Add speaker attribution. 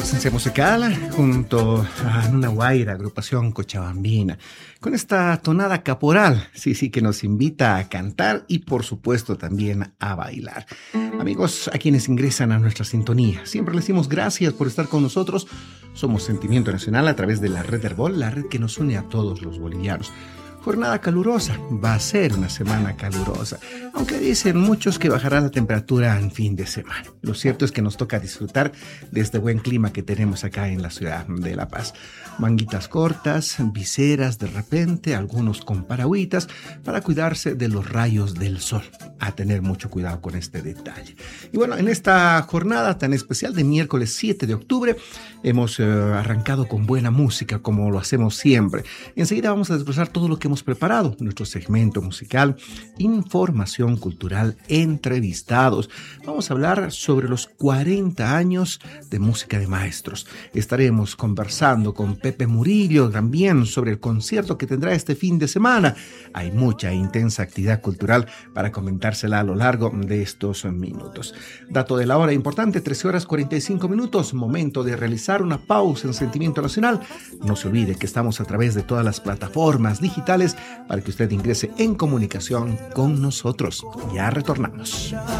Speaker 1: Presencia musical junto a Nuna Guaira, agrupación cochabambina, con esta tonada caporal, sí, que nos invita a cantar y por supuesto también a bailar. Amigos, a quienes ingresan a nuestra sintonía, siempre les decimos gracias por estar con nosotros. Somos Sentimiento Nacional a través de la red Herbol, la red que nos une a todos los bolivianos. Jornada calurosa, va a ser una semana calurosa, aunque dicen muchos que bajará la temperatura en fin de semana. Lo cierto es que nos toca disfrutar de este buen clima que tenemos acá en la ciudad de La Paz. Manguitas cortas, viseras de repente, algunos con paragüitas, para cuidarse de los rayos del sol. A tener mucho cuidado con este detalle. Y bueno, en esta jornada tan especial de miércoles 7 de octubre, hemos arrancado con buena música, como lo hacemos siempre. Enseguida vamos a desglosar todo lo que hemos preparado, nuestro segmento musical, información cultural, entrevistados. Vamos a hablar sobre los 40 años de música de maestros. Estaremos conversando con Pepe Murillo también sobre el concierto que tendrá este fin de semana. Hay mucha e intensa actividad cultural para comentársela a lo largo de estos minutos. Dato de la hora importante, 13 horas 45 minutos, momento de realizar una pausa en Sentimiento Nacional. No se olvide que estamos a través de todas las plataformas digitales para que usted ingrese en comunicación con nosotros. Ya retornamos.